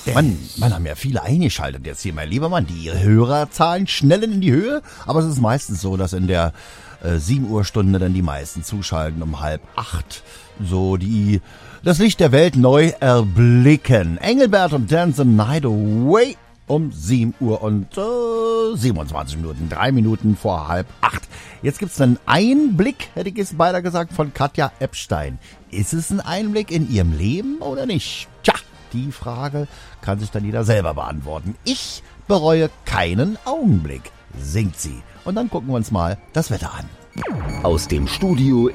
Man haben ja viele eingeschaltet jetzt hier, mein lieber Mann. Die Hörerzahlen schnellen in die Höhe, aber es ist meistens so, dass in der 7 Uhr Stunde dann die meisten zuschalten um 7:30. So die das Licht der Welt neu erblicken. Engelbert und Dance the Night Away um 7 Uhr und 27 Minuten, 3 Minuten vor 7:30. Jetzt gibt's einen Einblick, hätte ich jetzt beinahe gesagt, von Katja Epstein. Ist es ein Einblick in ihrem Leben oder nicht? Tja, die Frage kann sich dann jeder selber beantworten. Ich bereue keinen Augenblick, singt sie. Und dann gucken wir uns mal das Wetter an. Aus dem Studio